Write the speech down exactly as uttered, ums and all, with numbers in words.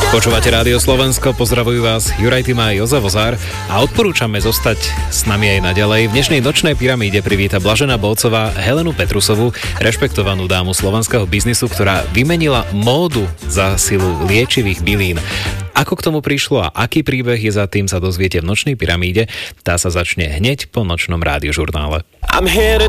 Počúvate Rádio Slovensko, pozdravujú vás Juraj Tyma a Jozef Vozár a odporúčame zostať s nami aj naďalej. V dnešnej nočnej pyramíde privíta Blažená Bolcová Helenu Petrusovu, rešpektovanú dámu slovenského biznisu, ktorá vymenila módu za silu liečivých bylín. Ako k tomu prišlo a aký príbeh je za tým, sa dozviete v nočnej pyramíde. Tá sa začne hneď po nočnom rádiožurnále.